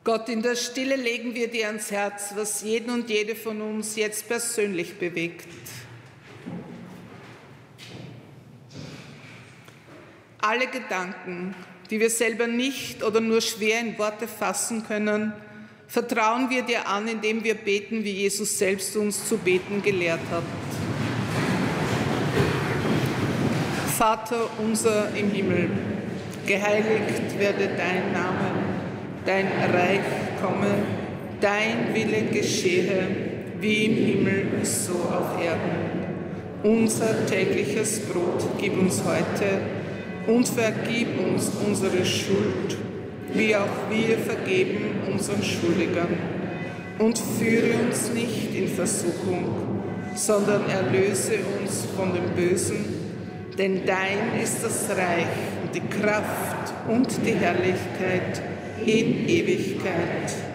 Gott, in der Stille legen wir dir ans Herz, was jeden und jede von uns jetzt persönlich bewegt. Alle Gedanken, die wir selber nicht oder nur schwer in Worte fassen können, vertrauen wir dir an, indem wir beten, wie Jesus selbst uns zu beten gelehrt hat. Vater unser im Himmel, geheiligt werde dein Name. Dein Reich komme, dein Wille geschehe, wie im Himmel so auf Erden. Unser tägliches Brot gib uns heute und vergib uns unsere Schuld, wie auch wir vergeben unseren Schuldigern. Und führe uns nicht in Versuchung, sondern erlöse uns von dem Bösen, denn dein ist das Reich und die Kraft und die Herrlichkeit in Ewigkeit.